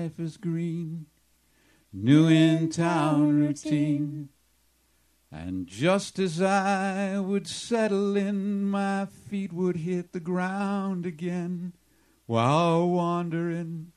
life is green, new in town routine. And just as I would settle in, my feet would hit the ground again while wandering